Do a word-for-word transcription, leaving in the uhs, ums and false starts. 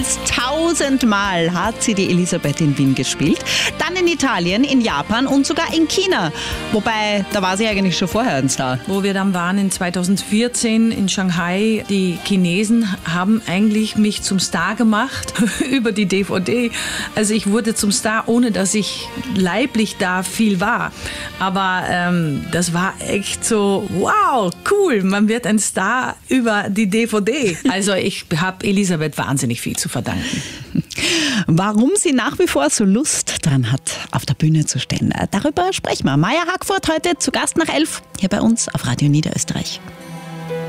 Fast tausendmal hat sie die Elisabeth in Wien gespielt. Dann in Italien, in Japan und sogar in China. Wobei, da war sie eigentlich schon vorher ein Star. Wo wir dann waren in zweitausendvierzehn in Shanghai, die Chinesen haben eigentlich mich zum Star gemacht über die D V D. Also ich wurde zum Star, ohne dass ich leiblich da viel war. Aber ähm, das war echt so, wow, cool, man wird ein Star über die D V D. Also ich habe Elisabeth wahnsinnig viel zu verdanken. Warum sie nach wie vor so Lust dran hat, auf der Bühne zu stehen, darüber sprechen wir. Maja Hackfurt heute zu Gast nach elf hier bei uns auf Radio Niederösterreich.